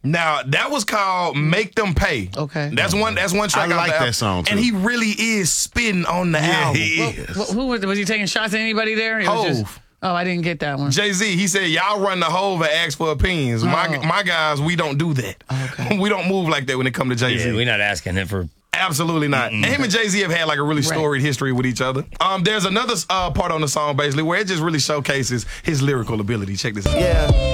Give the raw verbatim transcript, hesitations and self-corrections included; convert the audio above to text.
Now that was called "Make Them Pay." Okay, that's one. That's one track. I like out that song too. and he really is spitting on the yeah, album. He well, is. well, who was, was he taking shots at anybody there? It was Hove. just- oh, I didn't get that one. Jay-Z, he said, y'all run the Hove and ask for opinions. My Oh. my guys, we don't do that. Okay. We don't move like that when it comes to Jay-Z. Yeah, we're not asking him for. Absolutely not. Mm-mm. And him and Jay-Z have had like a really Right. storied history with each other. Um, there's another uh, part on the song basically where it just really showcases his lyrical ability. Check this out. Yeah.